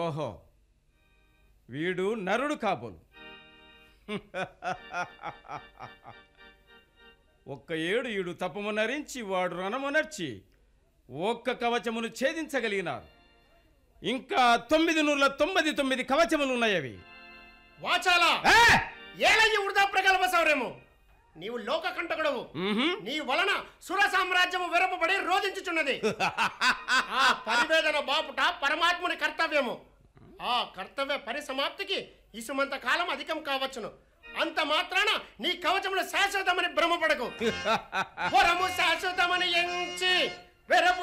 ఓహో, వీడు నరుడు కాబోలు. ఒక్క ఏడు ఈడు తపమునరించి వాడు రణమునర్చి ఒక్క కవచమును ఛేదించగలిగినారు. ఇంకా 999 కవచములున్నాయవి. వాచాలా ఏలయ్య వృధా ప్రగల్భ సౌర్యము. నీవు లోక కంటకుడవు. నీ వలన సుర సామ్రాజ్యము విరపబడి రోధించుచున్నది. ఆ పరివేదన బాపుట పరమాత్ముని కర్తవ్యము. ఆ కర్తవ్య పరిసమాప్తికి ఇసుమంత కాలం అధికం కావచ్చును. అంత మాత్రాన నీ కవచములు శాశ్వతమని భ్రమపడకు. వరము శాశ్వతమని ఎంచి వెరపు